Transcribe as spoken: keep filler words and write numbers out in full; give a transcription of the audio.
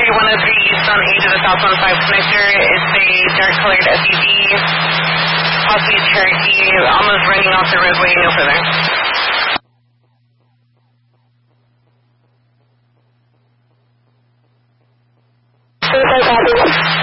three one oh three East on eight to the South one five connector. It's a dark-colored S U V, possibly a Cherokee, almost running off the roadway, no further. Suicide copy.